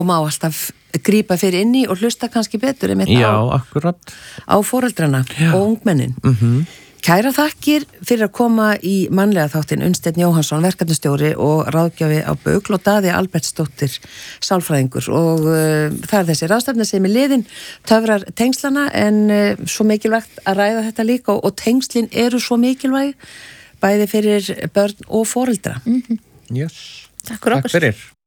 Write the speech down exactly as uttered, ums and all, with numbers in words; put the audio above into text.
og má alltaf grípa fyrir inni og hlusta kannski betur Já, á, akkurat á foreldrana Já. Og ungmennin mm-hmm. Kæra þakkir fyrir að koma í mannlega þáttinn Unnsteinn Jóhannsson, verkefnastjóri og ráðgjafi á Bugl og Daði Albertsdóttir sálfræðingur og uh, það er þessi ráðstefna sem er liðin töfrar tengslana en uh, svo mikilvægt að ræða þetta líka og, og tengslin eru svo mikilvæg bæði fyrir börn og foreldra mm-hmm. yes. Takk fyrir okkur. Takk fyrir